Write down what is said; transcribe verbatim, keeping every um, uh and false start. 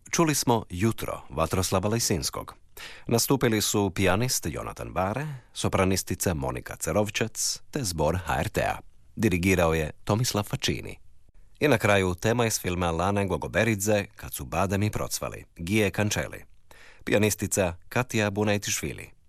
Čuli smo Jutro Vatroslava Lisinskog. Nastupili su pijanist Jonatan Bare, sopranistica Monika Cerovčec te zbor ha er te a. Dirigirao je Tomislav Facini. I na kraju tema iz filma Lane Gogoberidze Kad su bademi procvali, Gije Kančeli. Pijanistica Katja Bunajtišvili.